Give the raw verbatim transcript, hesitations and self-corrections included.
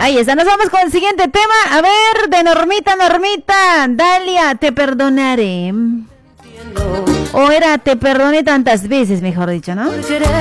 Ahí está, nos vamos con el siguiente tema. A ver, de Normita, Normita. Dalia, te perdonaré. O era te perdoné tantas veces, mejor dicho, ¿no?